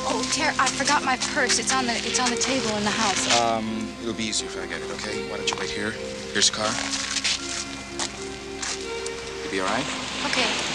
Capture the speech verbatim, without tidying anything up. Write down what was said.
Oh, Tara, I forgot my purse. It's on the it's on the table in the house. Um, it'll be easier if I get it, okay? Why don't you wait here? Here's the car. You be all right? Okay.